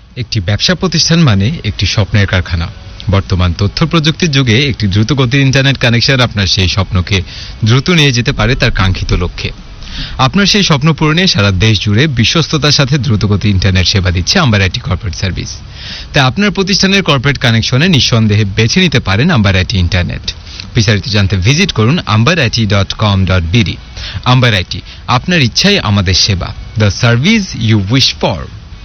একটি ব্যবসা প্রতিষ্ঠান মানে একটি স্বপ্নের কারখানা। বর্তমান তথ্য প্রযুক্তির যুগে একটি দ্রুতগতির ইন্টারনেট কানেকশন আপনার সেই স্বপ্নকে দ্রুত নিয়ে যেতে পারে তার কাঙ্ক্ষিত লক্ষ্যে। আপনার সেই স্বপ্ন পূরণে সারা দেশ জুড়ে বিশ্বস্ততার সাথে দ্রুতগতি ইন্টারনেট সেবা দিচ্ছে আম্বার আইটি কর্পোরেট সার্ভিস। তাই আপনার প্রতিষ্ঠানের কর্পোরেট কানেকশনে নিঃসন্দেহে বেছে নিতে পারেন আম্বার আইটি ইন্টারনেট। বিস্তারিত জানতে ভিজিট করুন ambarit.com.bd। আম্বার আইটি, আপনার ইচ্ছাই আমাদের সেবা, the service you wish for.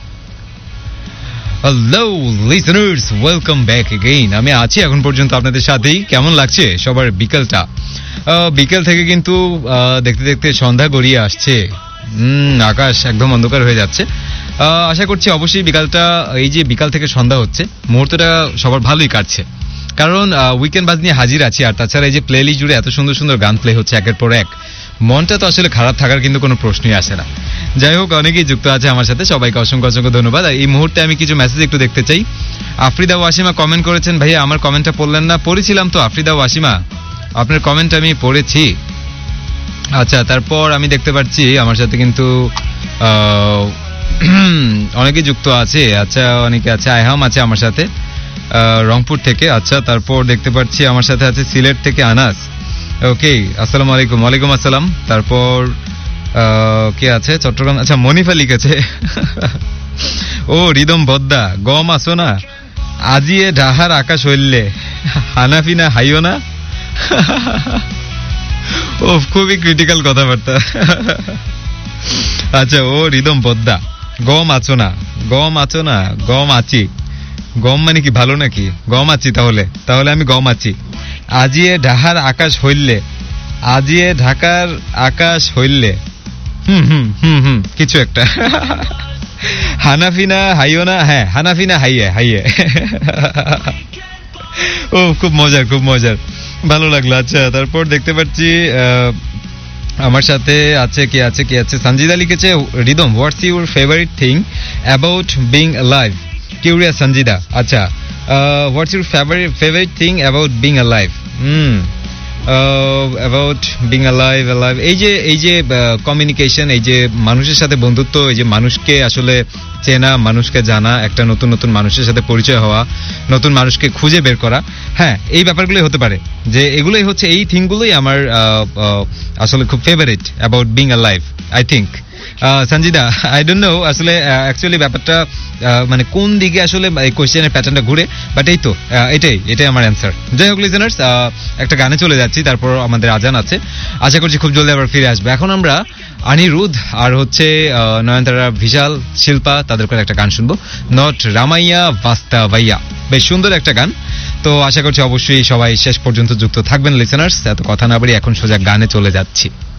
Hello listeners, welcome back again. আমি আছি এখন পর্যন্ত আপনাদের সাথেই। কেমন লাগছে সবার বিকেলটা? বিকেল থেকে কিন্তু দেখতে দেখতে সন্ধ্যা গড়িয়ে আসছে, আকাশ একদম অন্ধকার হয়ে যাচ্ছে। আশা করছি অবশ্যই বিকালটা, এই যে বিকাল থেকে সন্ধ্যা হচ্ছে, মুহূর্তটা সবার ভালোই কাটছে, কারণ উইকেন্ড বাজ নিয়ে হাজির আছি। আর তাছাড়া এই যে প্লে লিস্ট জুড়ে এত সুন্দর সুন্দর গান প্লে হচ্ছে একের পর এক, মনটা তো আসলে খারাপ থাকার কিন্তু কোনো প্রশ্নই আসে না। যাই হোক, অনেকেই যুক্ত আছে আমার সাথে, সবাইকে অসংখ্য অসংখ্য ধন্যবাদ। এই মুহূর্তে আমি কিছু মেসেজ একটু দেখতে চাই। আফ্রিদা ওয়াসিমা কমেন্ট করেছেন, ভাইয়া আমার কমেন্টটা পড়লেন না। পড়েছিলাম তো আফ্রিদা ওয়াসিমা, আপনার কমেন্ট আমি পড়েছি। আচ্ছা, তারপর আমি দেখতে পাচ্ছি আমার সাথে কিন্তু অনেকেই যুক্ত আছে। আচ্ছা, অনেকে আছে, আয়হাম আছে আমার সাথে রংপুর থেকে। আচ্ছা, তারপর দেখতে পাচ্ছি আমার সাথে আছে সিলেট থেকে আনাস। ওকে, আসসালামু আলাইকুম। ওয়ালাইকুম আসসালাম। তারপর কে আছে চট্টগ্রাম? আচ্ছা, মনিফা লিখেছে ও রিদম বদ্দা, গম আসো না আজিয়ে ঢাহার আকাশ হইলে, হানাফি না হাইও না। ও খুবই ক্রিটিক্যাল কথাবার্তা। আচ্ছা, ও রিদম বদ্দা, গম আছো না, গম আছো না, গম আছি। গম মানে কি ভালো নাকি? গম আছি, তাহলে আমি গম আছি। আজিয়ে ঢাহার আকাশ হইলে, আজিয়ে ঢাকার আকাশ হইলে, কিছু একটা। হানাফিনা হাইও না, হ্যাঁ হানাফিনা হাইয়ে হাইয়ে। ও খুব মজার, খুব মজার, ভালো লাগলো। আচ্ছা, তারপর দেখতে পাচ্ছি আমার সাথে আছে কে আছে কে আছে সঞ্জিদা লিখেছে, rhythm what's your favourite thing about being alive? Curious Sanjida. আচ্ছা, what's your favourite thing about being alive? About being alive, এই যে কমিউনিকেশন, এই যে মানুষের সাথে বন্ধুত্ব, এই যে মানুষকে আসলে চেনা, মানুষকে জানা, একটা নতুন নতুন মানুষের সাথে পরিচয় হওয়া, নতুন মানুষকে খুঁজে বের করা, হ্যাঁ এই ব্যাপারগুলোই হতে পারে। যে এগুলোই হচ্ছে, এই থিংগুলোই আমার আসলে খুব favourite about being alive, I think. Sanjida, I don't know আসলে অ্যাকচুয়ালি ব্যাপারটা মানে কোন দিকে আসলে এই কোয়েশ্চেনের প্যাটার্নটা ঘুরে, বাট এই তো এটাই আমার অ্যান্সার। যাই হোক লিসেনার্স, একটা গানে চলে যাচ্ছি, তারপর আমাদের আজান আছে। আশা করছি খুব জলদি আবার ফিরে আসবে। এখন আমরা অনিরুদ্ধ আর হচ্ছে নয়নতারা, বিশাল, শিল্পা, তাদের করে একটা গান শুনবো, নট রামাইয়া বাস্তাবাইয়া। বেশ সুন্দর একটা গান। তো আশা করছি অবশ্যই সবাই শেষ পর্যন্ত যুক্ত থাকবেন লিসেনার্স। এত কথা না বাড়ি এখন সোজা গানে চলে যাচ্ছি।